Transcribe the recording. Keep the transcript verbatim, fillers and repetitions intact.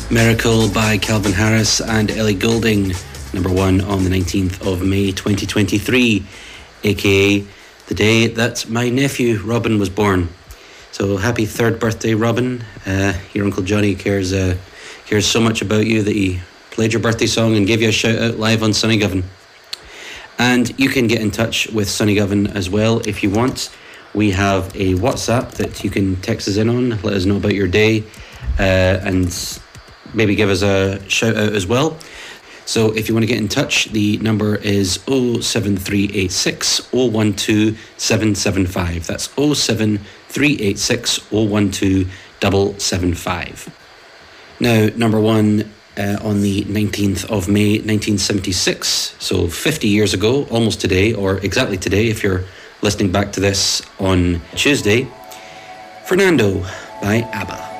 Miracle by Calvin Harris and Ellie Goulding, number one on the nineteenth of May twenty twenty-three, aka the day that my nephew Robin was born. So happy third birthday, Robin. Uh, your Uncle Johnny cares uh, cares so much about you that he played your birthday song and gave you a shout out live on Sunny Govan. And you can get in touch with Sunny Govan as well if you want. We have a WhatsApp that you can text us in on, let us know about your day, uh, and maybe give us a shout out as well. So if you want to get in touch, the number is oh seven three eight six oh one two seven seven five. That's oh seven three eight six oh one two seven seven five. Now, number one uh, on the nineteenth of May nineteen seventy-six, so fifty years ago, almost today, or exactly today if you're listening back to this on Tuesday, Fernando by ABBA.